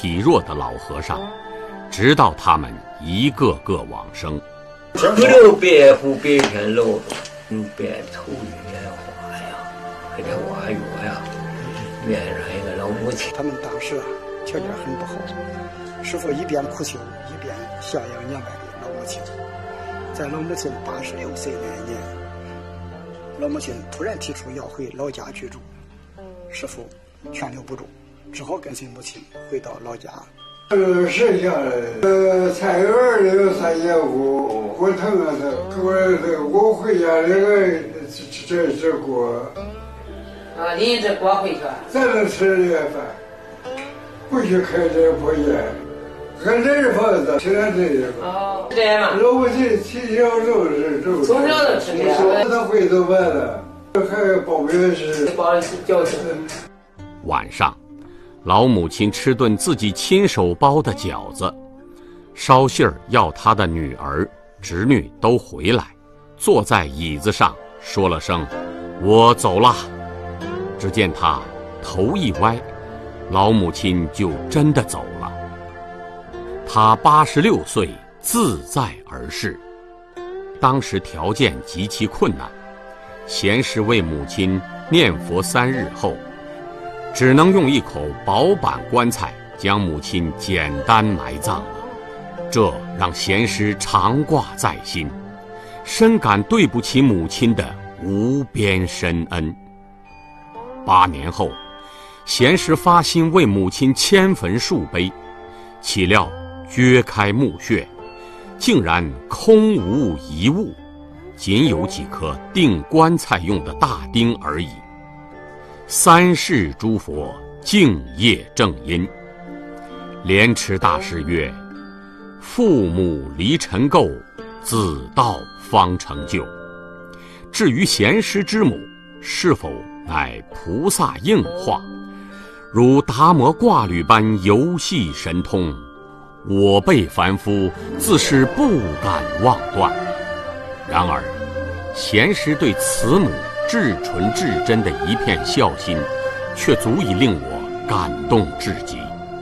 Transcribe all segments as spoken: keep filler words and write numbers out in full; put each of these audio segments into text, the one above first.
体弱的老和尚，直到他们一个个往生。 不留白虎白天老子，用白头莲花呀，还得挖药呀，面上一个老母亲。 他们当时啊条件很不好，师父一边苦求，一边孝养年迈的老母亲。在老母亲八十六岁那一年，老母亲突然提出要回老家居住，师父劝留不住，只好跟随母亲回到老家。 呃，剩下来，呃，菜园里有三节骨，骨疼啊疼，我这我回家这个这这锅， 啊，拎着锅回去， 咱能吃这饭，不许开这破烟，俺这是房子，吃点这个。 哦，这样嘛。 老母亲从小就是这， 从小就吃这个。 他会做饭的，还包面食， 包饺子。 晚上。老母亲吃顿自己亲手包的饺子，捎信儿要她的女儿、侄女都回来，坐在椅子上说了声“我走了”。只见她头一歪，老母亲就真的走了。她八十六岁，自在而逝。当时条件极其困难，贤师为母亲念佛三日后，只能用一口薄板棺材将母亲简单埋葬了，这让贤师常挂在心，深感对不起母亲的无边深恩。八年后，贤师发心为母亲迁坟树碑，岂料掘开墓穴，竟然空无一物，仅有几颗钉棺材用的大钉而已。三世诸佛敬业正因，莲池大师曰：父母离尘垢，子道方成就。至于贤师之母是否乃菩萨应化，如达摩挂履般游戏神通，我辈凡夫自是不敢妄断。然而贤师对慈母至纯至真的一片孝心，却足以令我感动至极。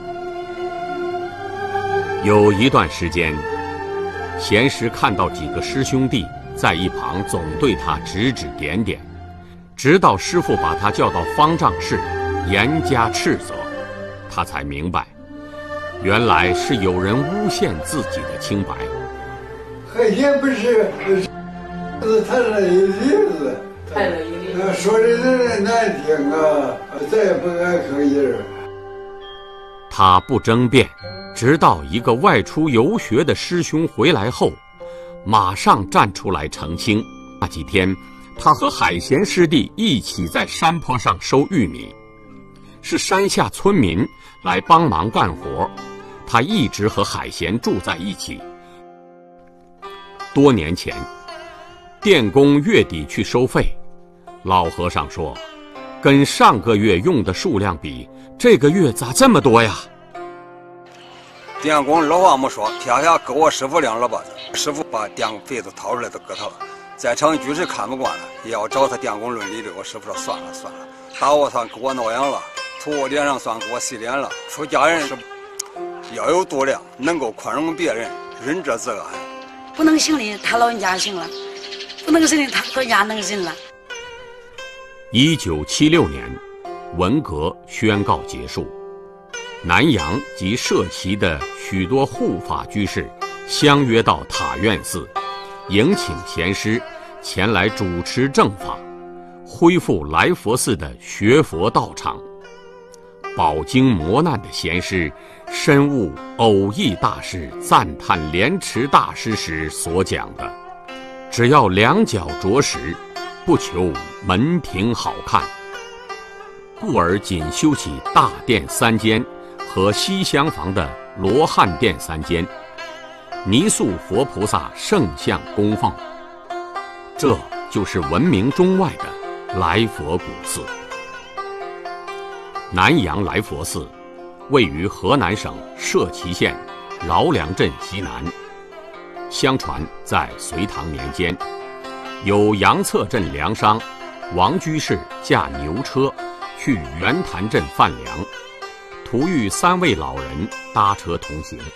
有一段时间，贤师看到几个师兄弟在一旁总对他指指点点，直到师父把他叫到方丈室严加斥责，他才明白，原来是有人诬陷自己的清白。 海鲜不是是谈了一例子， 谈了一例子， 说的人难听啊，再也不敢吭音。 他不争辩，直到一个外出游学的师兄回来后，马上站出来澄清。那几天，他和海贤师弟一起在山坡上收玉米，是山下村民来帮忙干活，他一直和海贤住在一起。多年前，电工月底去收费，老和尚说，跟上个月用的数量比，这个月咋这么多呀？ 电工老话没说，天下给我师傅两老把子，师傅把电费都掏出来都给他了。在场居士看不惯了，也要找他电工论理的。我师傅说算了算了，打我算给我挠痒了，吐我脸上算给我洗脸了。出家人是要有度量，能够宽容别人，仁者自安。 不能行的他老人家行了，不能行的他老人家能行了。 一九七六年，文革宣告结束，南洋及社旗的许多护法居士相约到塔院寺，迎请贤师前来主持正法，恢复来佛寺的学佛道场。饱经磨难的贤师深悟偶益大师赞叹莲池大师时所讲的，只要两脚着实，不求门庭好看，故而仅修起大殿三间和西厢房的罗汉殿三间，泥塑佛菩萨圣像供奉，这就是闻名中外的来佛古寺。南洋来佛寺位于河南省社旗县饶梁镇西南。相传在隋唐年间，有杨策镇粮商王居士驾牛车去圆潭镇贩粮，途涂玉三位老人搭车同行。